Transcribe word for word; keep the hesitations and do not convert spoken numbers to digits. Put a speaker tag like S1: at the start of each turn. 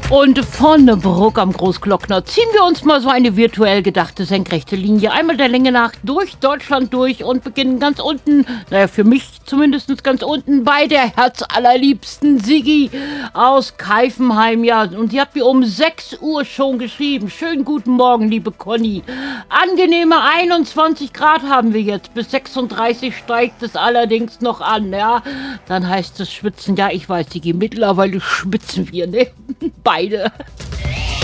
S1: Und von Bruck am Großglockner ziehen wir uns mal so eine virtuell gedachte senkrechte Linie einmal der Länge nach durch Deutschland durch und beginnen ganz unten, naja, für mich zumindest ganz unten, bei der herzallerliebsten Siggi aus Keifenheim. Ja, und die hat mir um sechs Uhr schon geschrieben. Schönen guten Morgen, liebe Conny. Angenehme einundzwanzig Grad haben wir jetzt. Bis sechsunddreißig steigt es allerdings noch an, ja. Dann heißt es schwitzen. Ja, ich weiß, Siggi, mittlerweile schwitzen wir, ne? Beide.